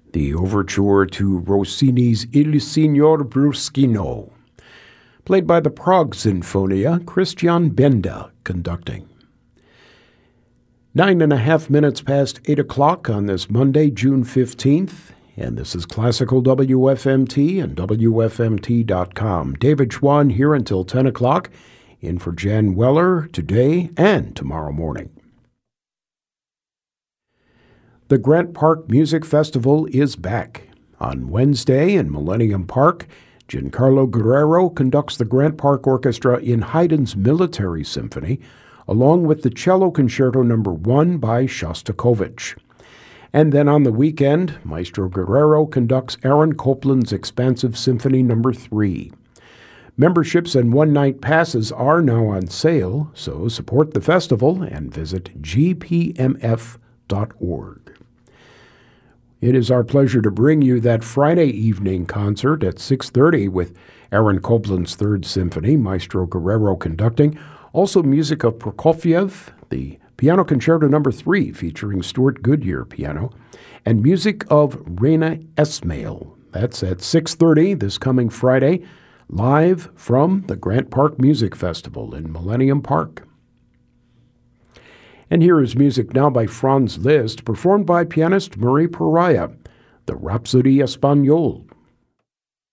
the overture to Rossini's Il Signor Bruschino, played by the Prague Sinfonia, Christian Benda conducting. 9.5 minutes past 8 o'clock on this Monday, June 15th, and this is Classical WFMT and WFMT.com. David Schwann here until 10 o'clock, in for Jan Weller today and tomorrow morning. The Grant Park Music Festival is back. On Wednesday in Millennium Park, Giancarlo Guerrero conducts the Grant Park Orchestra in Haydn's Military Symphony, along with the Cello Concerto No. 1 by Shostakovich. And then on the weekend, Maestro Guerrero conducts Aaron Copland's Expansive Symphony No. 3. Memberships and one-night passes are now on sale, so support the festival and visit gpmf.org. It is our pleasure to bring you that Friday evening concert at 6:30 with Aaron Copland's Third Symphony, Maestro Guerrero conducting, also music of Prokofiev, the Piano Concerto No. 3 featuring Stuart Goodyear piano, and music of Rena Esmail. That's at 6:30 this coming Friday, live from the Grant Park Music Festival in Millennium Park. And here is music now by Franz Liszt, performed by pianist Marie Pariah, the Rhapsodie Espagnole.